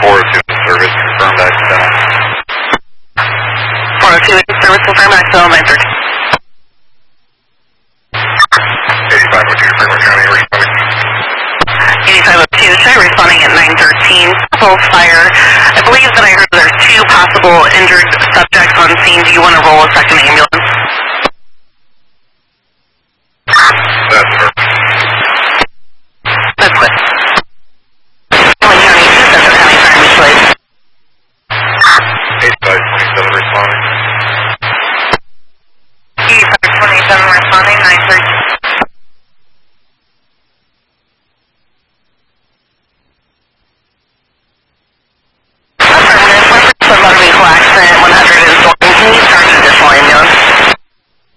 402 in service, confirmed accidental. 402 in service, confirmed accidental, 913. 8502, Fremont County, responding. 8502, try responding at 913. Full fire. I believe that I heard there's 2 possible injured subjects on scene. Do you want to roll a second ambulance? That's her.